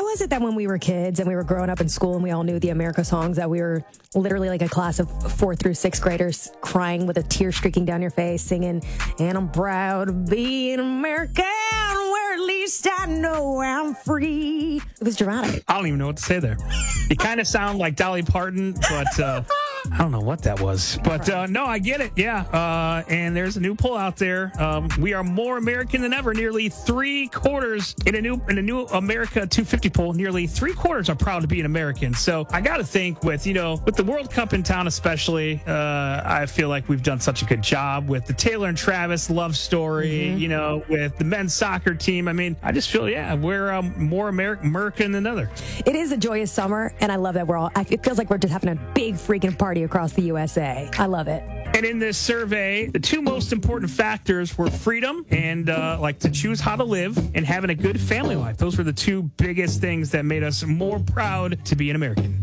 was it that when we were kids and we were growing up in school and we all knew the America songs that we were literally like a class of 4th through 6th graders crying with a tear streaking down your face singing, and I'm proud to be an American where at least I know I'm free. It was dramatic. I don't even know what to say there. You kind of sound like Dolly Parton, but I don't know what that was. But no, I get it. Yeah. And there's a new poll out there. We are more American than ever. Nearly 3/4 in a new America 250 poll. Nearly 3/4 are proud to be an American. So I got to think with the World Cup in town, especially, I feel like we've done such a good job with the Taylor and Travis love story, with the men's soccer team. I mean, I just feel, we're more American than ever. It is a joyous summer, and I love that it feels like we're just having a big freaking party across the USA. I love it. And in this survey, the 2 most important factors were freedom and to choose how to live and having a good family life. Those were the 2 biggest things that made us more proud to be an American.